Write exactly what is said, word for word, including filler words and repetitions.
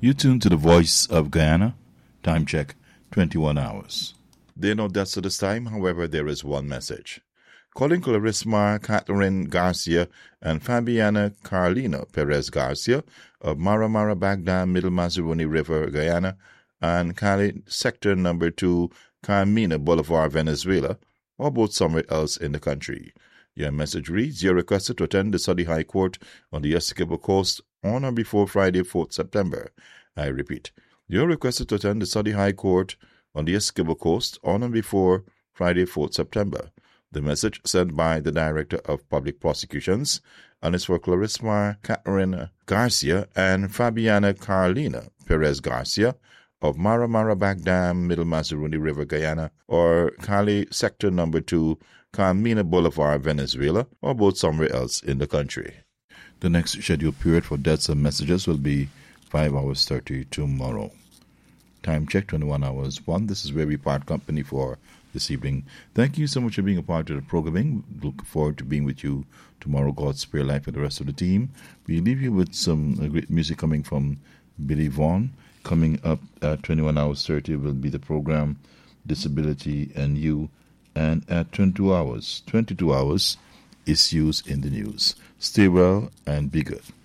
You tune to the Voice of Guyana. Time check, twenty-one hours. There are no deaths at this time, however, there is one message. Calling Clarisma Catherine Garcia and Fabiana Carlina Perez Garcia of Mara Mara Bagdam, Middle Mazaruni River, Guyana, and Cali Sector Number two, Carmina Boulevard, Venezuela, or both somewhere else in the country. Your message reads, you're requested to attend the Saudi High Court on the Essequibo Coast on or before Friday, fourth September. I repeat, you're requested to attend the Saudi High Court on the Essequibo Coast on or before Friday, fourth September. The message sent by the Director of Public Prosecutions and is for Clarisma Catherine Garcia and Fabiana Carlina Perez Garcia of Mara Mara Bagdam, Middle Mazaruni River, Guyana, or Cali Sector Number two, Carmina Boulevard, Venezuela, or both somewhere else in the country. The next scheduled period for deaths and messages will be five hours thirty tomorrow. Time check, twenty-one hours one. This is where we part company for this evening. Thank you so much for being a part of the programming. Look forward to being with you tomorrow. God spare life with the rest of the team. We leave you with some uh, great music coming from Billy Vaughn. Coming up at twenty-one hours thirty will be the program Disability and You. And at twenty-two hours, twenty-two hours, issues in the news. Stay well and be good.